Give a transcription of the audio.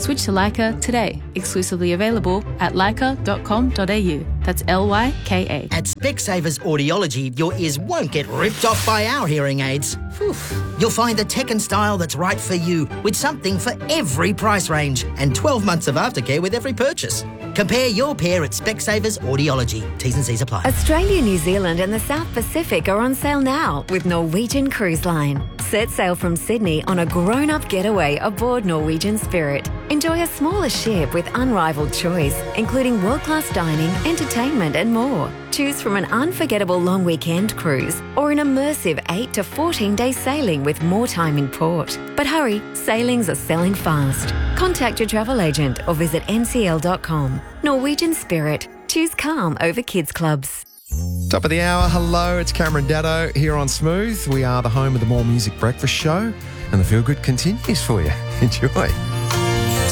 Switch to Leica today. Exclusively available at leica.com.au. That's Lyka. At Specsavers Audiology, your ears won't get ripped off by our hearing aids. Whew. You'll find the tech and style that's right for you, with something for every price range and 12 months of aftercare with every purchase. Compare your pair at Specsavers Audiology. T's and C's apply. Australia, New Zealand and the South Pacific are on sale now with Norwegian Cruise Line. Set sail from Sydney on a grown-up getaway aboard Norwegian Spirit. Enjoy a smaller ship with unrivaled choice, including world-class dining, entertainment and more. Choose from an unforgettable long weekend cruise or an immersive 8 to 14-day sailing with more time in port. But hurry, sailings are selling fast. Contact your travel agent or visit ncl.com. Norwegian Spirit. Choose calm over kids clubs. Top of the hour, hello, it's Cameron Daddo here on Smooth. We are the home of the More Music Breakfast Show, and the feel good continues for you. Enjoy.